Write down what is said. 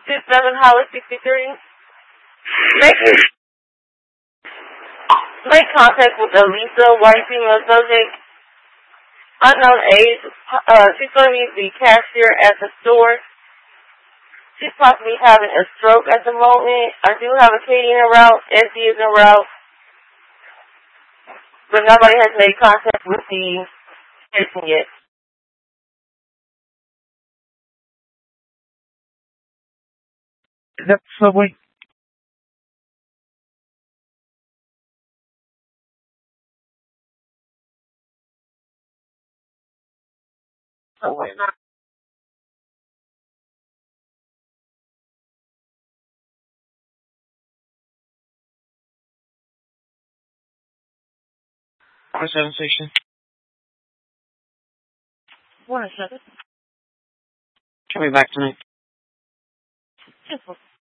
67 Hollis 63. Make contact with Elisa, white female subject, unknown age. She's going to be the cashier at the store. She's possibly having a stroke at the moment. I do have a Katie in route, SD is en route, but nobody has made contact with the patient yet. Is that the subway? Subway, not. What 7 station? 1 second. Tell me back to me. Just